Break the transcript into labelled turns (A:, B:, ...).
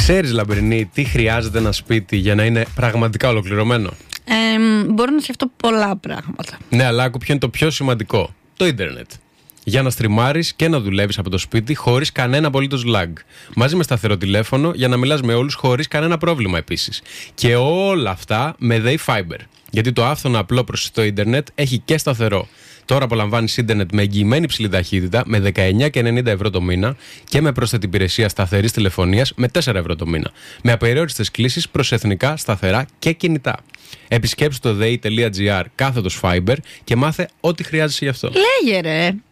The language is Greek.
A: Ξέρεις, Λαμπρινή, τι χρειάζεται ένα σπίτι για να είναι πραγματικά ολοκληρωμένο?
B: Μπορώ να σκεφτώ πολλά πράγματα.
A: Ναι, αλλά άκου ποιο είναι το πιο σημαντικό. Το ίντερνετ. Για να στριμάρεις και να δουλεύεις από το σπίτι χωρίς κανένα απολύτως lag. Μαζί με σταθερό τηλέφωνο για να μιλάς με όλους χωρίς κανένα πρόβλημα επίσης. Και όλα αυτά με ΔΕΗ Fiber. Γιατί το άφθονο απλό προσιτό ίντερνετ έχει και σταθερό. Τώρα απολαμβάνεις ίντερνετ με εγγυημένη υψηλή ταχύτητα με 19,90 ευρώ το μήνα και με πρόσθετη υπηρεσία σταθερής τηλεφωνίας με 4 ευρώ το μήνα. Με απεριόριστες κλήσεις προς εθνικά, σταθερά και κινητά. Επισκέψου το dei.gr/fiber και μάθε ό,τι χρειάζεσαι γι' αυτό.
B: Λέγε ρε.